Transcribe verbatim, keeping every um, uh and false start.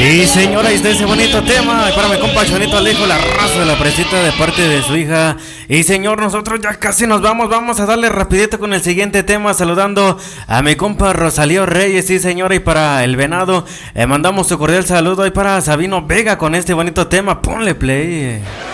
Y señora, ahí está ese bonito tema. Y para mi compa Chonito Alejo, la raza de la presita de parte de su hija. Y señor, nosotros ya casi nos vamos. Vamos a darle rapidito con el siguiente tema. Saludando a mi compa Rosalío Reyes. Sí, señora, y para el venado, eh, mandamos su cordial saludo. Y para Sabino Vega con este bonito tema. Ponle play.